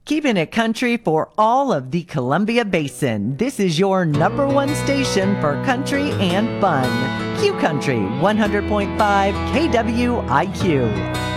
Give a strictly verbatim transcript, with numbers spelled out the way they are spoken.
Keeping it country for all of the Columbia Basin. This is your number one station for country and fun. Q Country one hundred point five K W I Q.